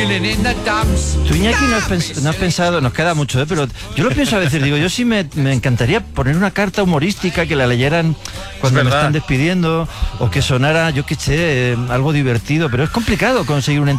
Tú, Iñaki, no has pensado, nos queda mucho, pero yo lo pienso a veces, digo, yo sí me encantaría poner una carta humorística que la leyeran cuando me están despidiendo, o que sonara, yo qué sé, algo divertido, pero es complicado conseguir un